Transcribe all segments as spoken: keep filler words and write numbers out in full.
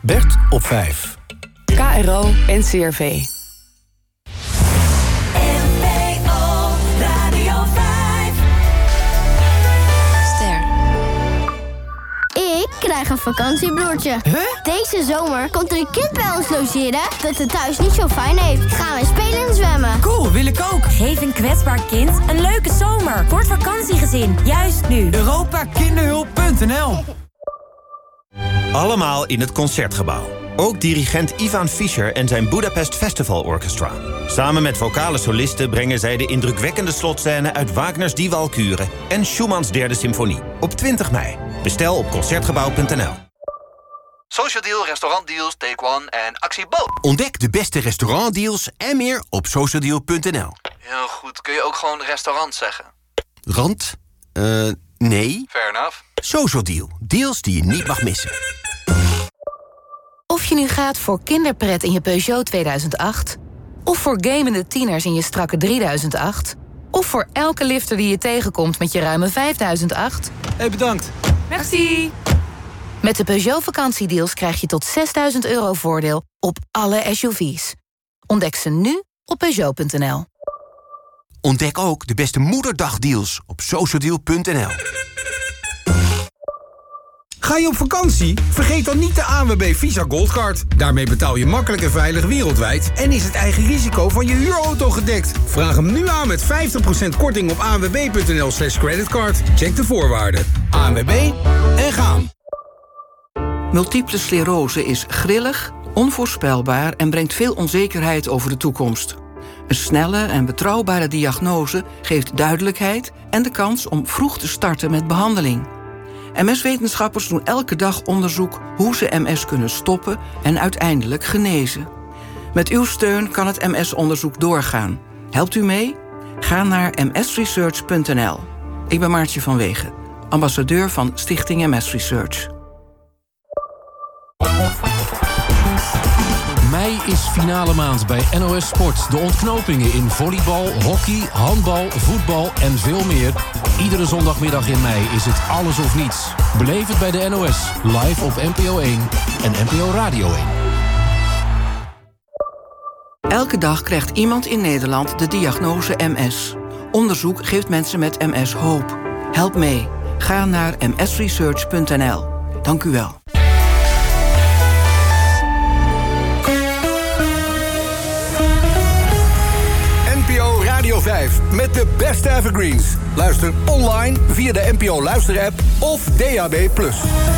Bert op vijf. K R O en C R V. Ik krijg een vakantiebroertje. Huh? Deze zomer komt er een kind bij ons logeren dat het thuis niet zo fijn heeft. Gaan we spelen en zwemmen. Cool, wil ik ook. Geef een kwetsbaar kind een leuke zomer voor het vakantiegezin. Juist nu. Europa Kinderhulp punt n l. Allemaal in het Concertgebouw. Ook dirigent Ivan Fischer en zijn Budapest Festival Orchestra. Samen met vocale solisten brengen zij de indrukwekkende slotscène uit Wagners Die Walküre en Schumann's derde symfonie. Op twintig mei. Bestel op concertgebouw punt n l. Social Deal, restaurantdeals, Take One en Actie Bo. Ontdek de beste restaurantdeals en meer op socialdeal punt n l. Heel goed. Kun je ook gewoon restaurant zeggen? Rand? Eh, uh, nee. Fair enough. Social Deal. Deals die je niet mag missen. Of je nu gaat voor kinderpret in je Peugeot tweeduizend acht... of voor gamende tieners in je strakke drieduizend acht... of voor elke lifter die je tegenkomt met je ruime vijfduizend acht... Hey, bedankt. Merci. Met de Peugeot vakantiedeals krijg je tot zesduizend euro voordeel op alle S U V's. Ontdek ze nu op Peugeot punt n l. Ontdek ook de beste moederdagdeals op socialdeal punt n l. Ga je op vakantie? Vergeet dan niet de A N W B Visa Goldcard. Daarmee betaal je makkelijk en veilig wereldwijd... en is het eigen risico van je huurauto gedekt. Vraag hem nu aan met vijftig procent korting op a n w b punt n l slash creditcard. Check de voorwaarden. A N W B en gaan. Multiple sclerose is grillig, onvoorspelbaar... en brengt veel onzekerheid over de toekomst. Een snelle en betrouwbare diagnose geeft duidelijkheid... en de kans om vroeg te starten met behandeling. M S-wetenschappers doen elke dag onderzoek hoe ze M S kunnen stoppen en uiteindelijk genezen. Met uw steun kan het M S-onderzoek doorgaan. Helpt u mee? Ga naar m s research punt n l. Ik ben Maartje van Wegen, ambassadeur van Stichting M S Research. Mei is finale maand bij N O S Sport. De ontknopingen in volleybal, hockey, handbal, voetbal en veel meer. Iedere zondagmiddag in mei is het alles of niets. Beleef het bij de N O S, live op N P O één en N P O Radio één. Elke dag krijgt iemand in Nederland de diagnose M S. Onderzoek geeft mensen met M S hoop. Help mee. Ga naar m s research punt n l. Dank u wel. Radio vijf met de beste evergreens. Luister online via de N P O Luister-app of D A B plus.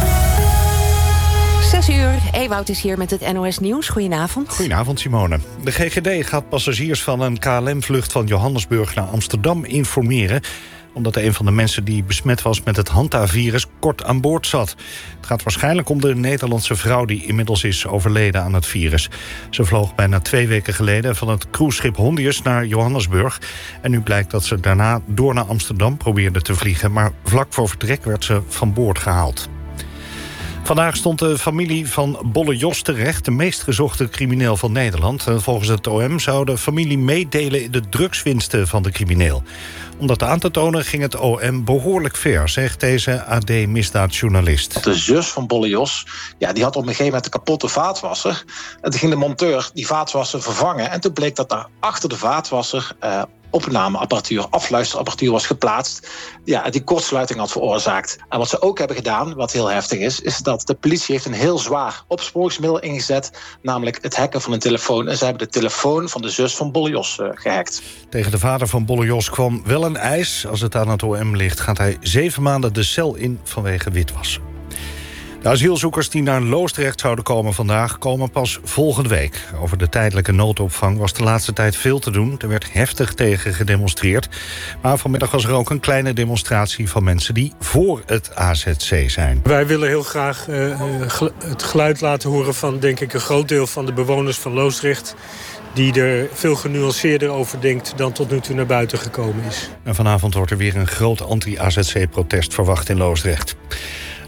Zes uur, Ewout is hier met het N O S Nieuws. Goedenavond. Goedenavond, Simone. De G G D gaat passagiers van een K L M-vlucht van Johannesburg naar Amsterdam informeren, omdat een van de mensen die besmet was met het Hanta-virus kort aan boord zat. Het gaat waarschijnlijk om de Nederlandse vrouw die inmiddels is overleden aan het virus. Ze vloog bijna twee weken geleden van het cruiseschip Hondius naar Johannesburg. En nu blijkt dat ze daarna door naar Amsterdam probeerde te vliegen, maar vlak voor vertrek werd ze van boord gehaald. Vandaag stond de familie van Bolle Jos terecht, de meest gezochte crimineel van Nederland. Volgens het O M zou de familie meedelen in de drugswinsten van de crimineel. Om dat aan te tonen ging het O M behoorlijk ver, zegt deze A D-misdaadjournalist. De zus van Bolle Jos, ja, die had op een gegeven moment een kapotte vaatwasser. En toen ging de monteur die vaatwasser vervangen. En toen bleek dat daar achter de vaatwasser Uh, opnameapparatuur, afluisterapparatuur was geplaatst, ja, die kortsluiting had veroorzaakt. En wat ze ook hebben gedaan, wat heel heftig is, is dat de politie heeft een heel zwaar opsporingsmiddel ingezet, namelijk het hacken van een telefoon. En ze hebben de telefoon van de zus van Bolle Jos uh, gehackt. Tegen de vader van Bolle Jos kwam wel een eis. Als het aan het O M ligt, gaat hij zeven maanden de cel in vanwege witwassen. De asielzoekers die naar Loosdrecht zouden komen vandaag komen pas volgende week. Over de tijdelijke noodopvang was de laatste tijd veel te doen. Er werd heftig tegen gedemonstreerd. Maar vanmiddag was er ook een kleine demonstratie van mensen die voor het A Z C zijn. Wij willen heel graag uh, het geluid laten horen van, denk ik, een groot deel van de bewoners van Loosdrecht, die er veel genuanceerder over denkt dan tot nu toe naar buiten gekomen is. En vanavond wordt er weer een groot anti-A Z C-protest verwacht in Loosdrecht.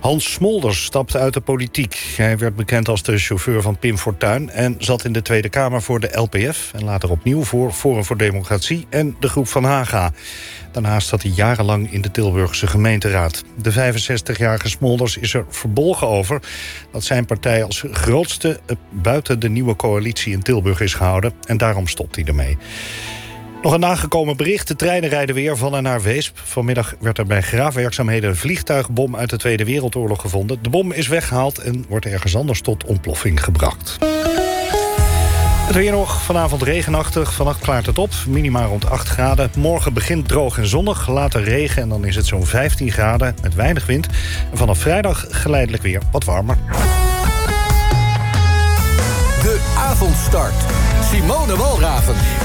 Hans Smolders stapte uit de politiek. Hij werd bekend als de chauffeur van Pim Fortuyn en zat in de Tweede Kamer voor de L P F en later opnieuw voor Forum voor Democratie en de Groep van Haga. Daarnaast zat hij jarenlang in de Tilburgse gemeenteraad. De vijfenzestigjarige Smolders is er verbolgen over dat zijn partij als grootste buiten de nieuwe coalitie in Tilburg is gehouden en daarom stopt hij ermee. Nog een nagekomen bericht. De treinen rijden weer van en naar Weesp. Vanmiddag werd er bij graafwerkzaamheden een vliegtuigbom uit de Tweede Wereldoorlog gevonden. De bom is weggehaald en wordt ergens anders tot ontploffing gebracht. Het weer nog, vanavond regenachtig, vannacht klaart het op. Minima rond acht graden. Morgen begint droog en zonnig, later regen en dan is het zo'n vijftien graden met weinig wind. En vanaf vrijdag geleidelijk weer wat warmer. De avondstart. Simone Walraven.